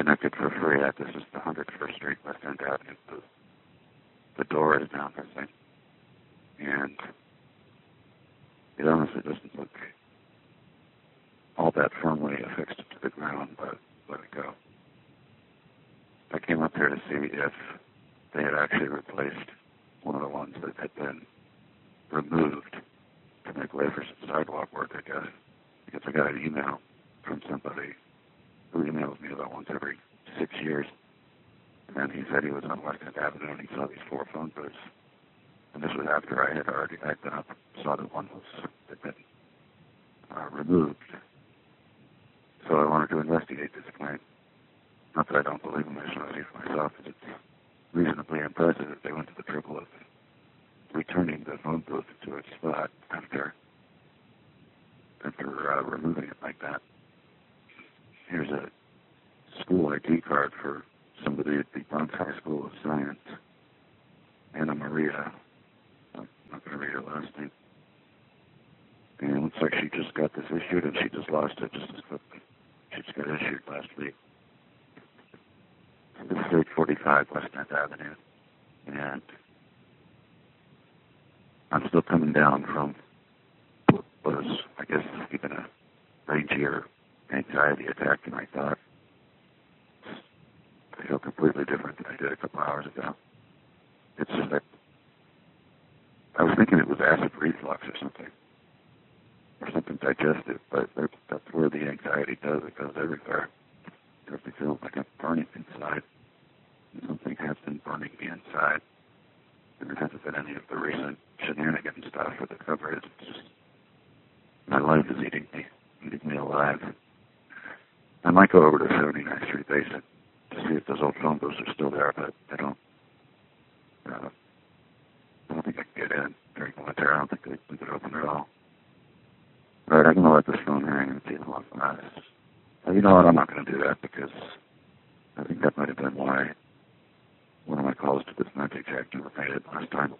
connected for free at. This is the 101st Street, West End Avenue booth. The door is down, I think. And it honestly doesn't look all that firmly affixed to the ground, but let it go. I came up here to see if they had actually replaced one of the ones that had been removed to make way for some sidewalk work, I guess. Because I got an email from somebody who emails me about once every 6 years. And he said he was on West End Avenue and he saw these 4 phone booths. And this was after I had already been up, saw that one had been removed. So I wanted to investigate this claim. Not that I don't believe him, I just want to see for myself. It's reasonably impressive that they went to the trouble of returning the phone booth to its spot after removing it like that. Here's a school ID card for somebody at the Bronx High School of Science, Anna Maria. I'm not going to read her last name. And it looks like she just got this issued and she just lost it just as quickly. She just got issued last week. This is 845 West End Avenue. And I'm still coming down from what was, I guess, even a ragier anxiety attack than I thought. I feel completely different than I did a couple hours ago. It's just that I was thinking it was acid reflux or something digestive, but that's where the anxiety does. It goes everywhere. It definitely feels like I'm burning inside. And something has been burning me inside. And it hasn't been any of the recent shenanigans stuff with the coverage. It's just, my life is eating me alive. I might go over to 79th Street Basin to see if those old phone booths are still there, but I don't think I can get in during the winter. I don't think they could open at all. All right, I'm going to let this phone ring and see who else. You know what? I'm not going to do that because I think that might have been why one of my calls to this message never made it last time.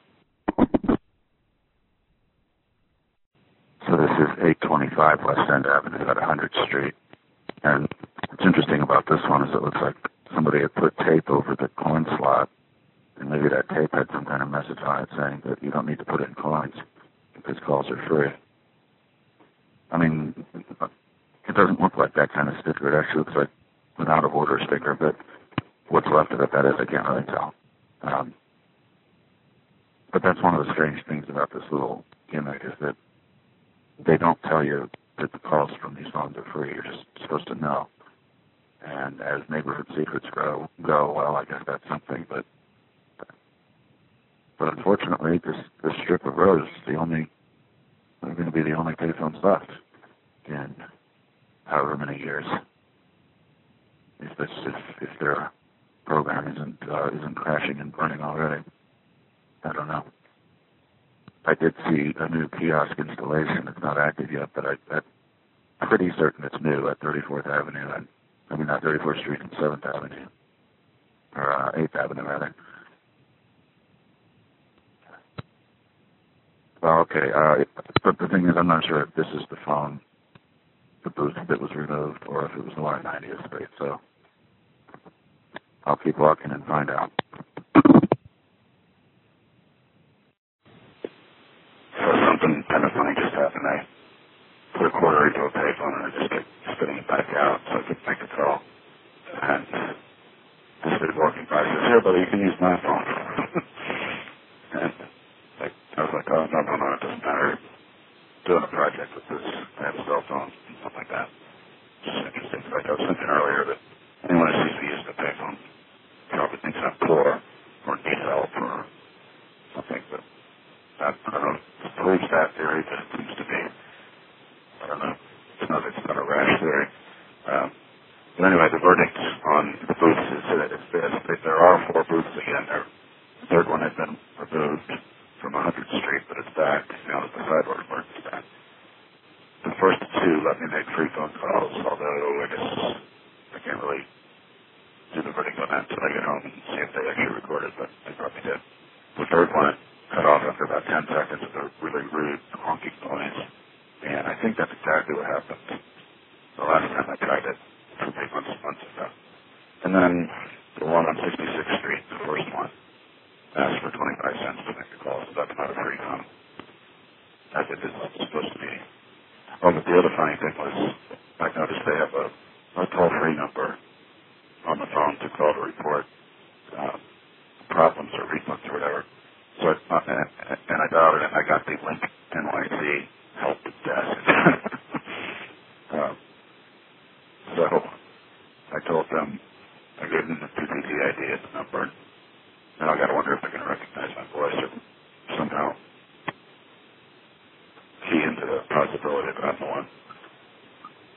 So this is 825 West End Avenue at 100th Street. And what's interesting about this one is it looks like somebody had put tape over the coin slot, and maybe that tape had some kind of message on it saying that you don't need to put in coins because calls are free. I mean, it doesn't look like that kind of sticker. It actually looks like an out-of-order sticker, but what's left of it, that is, I can't really tell. But that's one of the strange things about this little gimmick is that they don't tell you that the calls from these phones are free. You're just supposed to know. And as neighborhood secrets go, well, I guess that's something. But unfortunately, this strip of road is they're going to be the only payphones left in however many years. If their program isn't crashing and burning already, I don't know. I did see a new kiosk installation. It's not active yet, but I'm pretty certain it's new at 34th Avenue and not 34th Street and 7th Avenue, or 8th Avenue rather. Well, okay. But the thing is, I'm not sure if this is the phone, the booth that was removed, or if it was the 190th Street. So I'll keep walking and find out. So something kind of funny just happened. I put a quarter into a payphone and I just kept spitting it back out so I could make a call. And this dude walking by says, "Here, buddy, you can use my phone." And I was like, "Oh, no, it doesn't matter. Doing a project with this, I have a cell phone and stuff like that." It's just interesting. In fact, I was thinking earlier that anyone who sees me using a payphone probably thinks I'm poor or need help or something, but I don't know. It proves that theory, but it seems to be, I don't know. It's not a rash theory. But anyway, the verdict on the booths is this. There are 4 booths again. The third one had been removed from 100th Street, but it's back now that the sidewalk work is back. The first 2 let me make free phone calls, although I guess I can't really do the verdict on that until I get home and see if they actually recorded, but they probably did. The third one cut off after about 10 seconds with a really rude honking noise, and I think that's exactly what happened the last time I tried it, 2 months ago. And then the one on 66th Street, the first one, asked for 25 cents to make a call, so that's not a free phone, as it is supposed to be. Oh, but the other funny thing was, I noticed they have a toll-free number on the phone to call to report problems or refunds or whatever. So and I dialed it, and I got the Link NYC help desk. So I told them, I gave them the PPT ID at the number, and I got to wonder if they're going to recognize my voice or somehow key into the possibility that I'm the one.